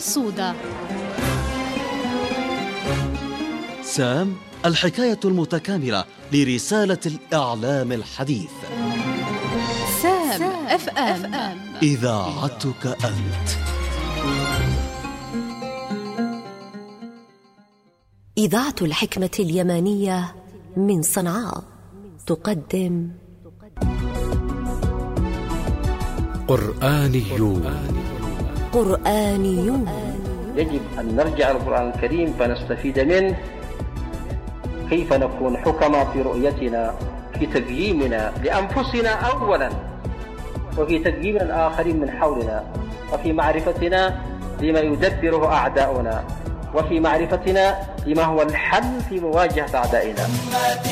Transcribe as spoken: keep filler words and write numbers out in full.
سودا. سام، الحكاية المتكاملة لرسالة الإعلام الحديث. سام اف ام، إذاعتك أنت. إذاعة الحكمة اليمانية من صنعاء تقدم قرآنيون. قرآنيون. يجب أن نرجع القرآن الكريم فنستفيد منه، كيف نكون حكما في رؤيتنا، في تقييمنا لأنفسنا أولا، وفي تقييم الآخرين من حولنا، وفي معرفتنا لما يدبره أعداؤنا، وفي معرفتنا لما هو الحل في مواجهة أعدائنا.